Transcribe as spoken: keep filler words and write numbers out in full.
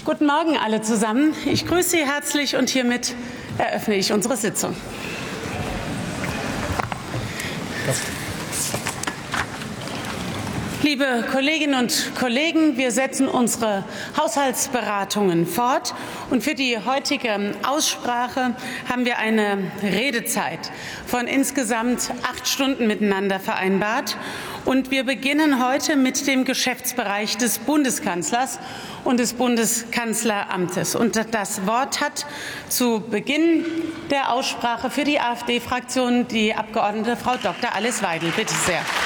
Guten Morgen alle zusammen. Ich grüße Sie herzlich und hiermit eröffne ich unsere Sitzung. Liebe Kolleginnen und Kollegen, wir setzen unsere Haushaltsberatungen fort. Und für die heutige Aussprache haben wir eine Redezeit von insgesamt acht Stunden miteinander vereinbart. Und wir beginnen heute mit dem Geschäftsbereich des Bundeskanzlers und des Bundeskanzleramtes. Und das Wort hat zu Beginn der Aussprache für die AfD-Fraktion die Abgeordnete Frau Doktor Alice Weidel. Bitte sehr.